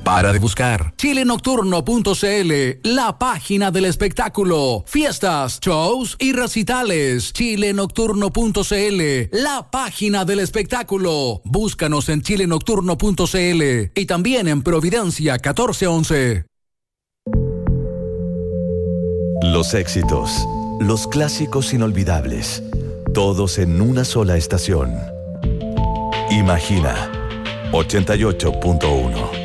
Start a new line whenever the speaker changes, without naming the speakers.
para de buscar. Chilenocturno.cl, la página del espectáculo. Fiestas, shows y recitales. Chilenocturno.cl, la página del espectáculo. Búscanos en chilenocturno.cl y también en Providencia 1411.
Los éxitos, los clásicos inolvidables, todos en una sola estación. Imagina 88.1.